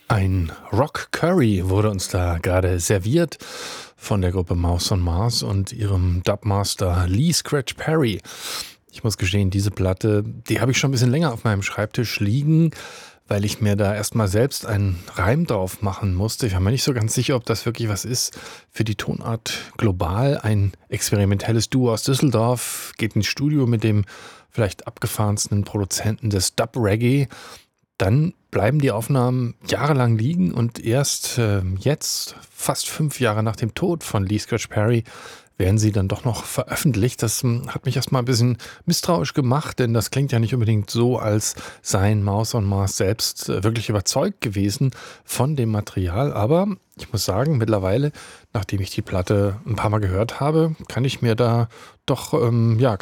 Ein Rock Curry wurde uns da gerade serviert von der Gruppe Mouse on Mars und ihrem Dubmaster Lee Scratch Perry. Ich muss gestehen, diese Platte, die habe ich schon ein bisschen länger auf meinem Schreibtisch liegen, weil ich mir da erstmal selbst einen Reim drauf machen musste. Ich war mir nicht so ganz sicher, ob das wirklich was ist für die Tonart Global. Ein experimentelles Duo aus Düsseldorf geht ins Studio mit dem vielleicht abgefahrensten Produzenten des Dub-Reggae. Dann bleiben die Aufnahmen jahrelang liegen und erst jetzt, fast 5 Jahre nach dem Tod von Lee Scratch Perry, werden sie dann doch noch veröffentlicht. Das hat mich erstmal ein bisschen misstrauisch gemacht, denn das klingt ja nicht unbedingt so, als seien Mouse on Mars selbst wirklich überzeugt gewesen von dem Material. Aber ich muss sagen, mittlerweile, nachdem ich die Platte ein paar Mal gehört habe, kann ich mir da doch